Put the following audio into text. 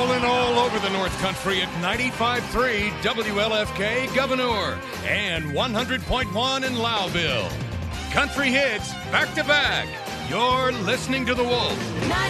Rolling all over the North Country at 95.3 WLFK Governor and 100.1 in Lowville. Country hits back to back. You're listening to The Wolf.